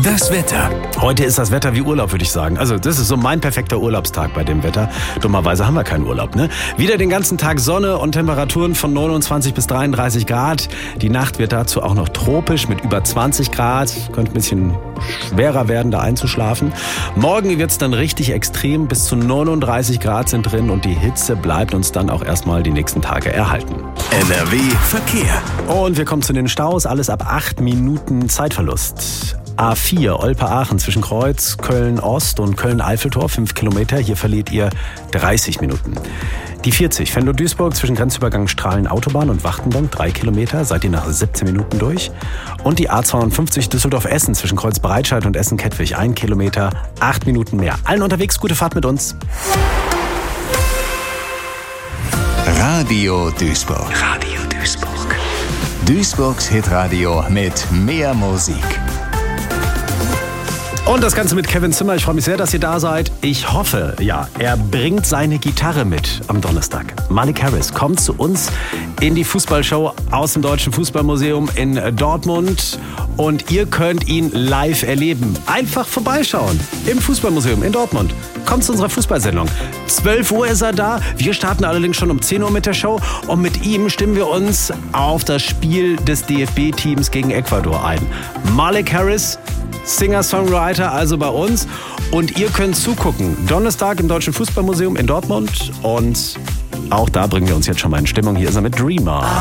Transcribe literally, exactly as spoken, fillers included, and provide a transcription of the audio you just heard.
Das Wetter. Heute ist das Wetter wie Urlaub, würde ich sagen. Also das ist so mein perfekter Urlaubstag bei dem Wetter. Dummerweise haben wir keinen Urlaub, ne? Wieder den ganzen Tag Sonne und Temperaturen von neunundzwanzig bis dreiunddreißig Grad. Die Nacht wird dazu auch noch tropisch mit über zwanzig Grad. Könnte ein bisschen schwerer werden, da einzuschlafen. Morgen wird es dann richtig extrem. Bis zu neununddreißig Grad sind drin und die Hitze bleibt uns dann auch erstmal die nächsten Tage erhalten. N R W Verkehr. Und wir kommen zu den Staus. Alles ab acht Minuten Zeitverlust. A vier, Olpe-Aachen zwischen Kreuz, Köln-Ost und Köln-Eiffeltor, fünf Kilometer. Hier verliert ihr dreißig Minuten. Die vierzig, Venlo-Duisburg zwischen Grenzübergang Strahlen-Autobahn und Wachtenburg, drei Kilometer. Seid ihr nach siebzehn Minuten durch. Und die A zweiundfünfzig, Düsseldorf-Essen zwischen Kreuz-Breitscheid und Essen-Kettwig, ein Kilometer, acht Minuten mehr. Allen unterwegs, gute Fahrt mit uns. Radio Duisburg. Radio Duisburg. Duisburgs Hitradio mit mehr Musik. Und das Ganze mit Kevin Zimmer. Ich freue mich sehr, dass ihr da seid. Ich hoffe, ja, er bringt seine Gitarre mit am Donnerstag. Malik Harris kommt zu uns in die Fußballshow aus dem Deutschen Fußballmuseum in Dortmund. Und ihr könnt ihn live erleben. Einfach vorbeischauen im Fußballmuseum in Dortmund. Kommt zu unserer Fußballsendung. zwölf Uhr ist er da. Wir starten allerdings schon um zehn Uhr mit der Show. Und mit ihm stimmen wir uns auf das Spiel des D F B-Teams gegen Ecuador ein. Malik Harris, Singer-Songwriter, also bei uns. Und ihr könnt zugucken. Donnerstag im Deutschen Fußballmuseum in Dortmund. Und auch da bringen wir uns jetzt schon mal in Stimmung. Hier ist er mit Dreamer.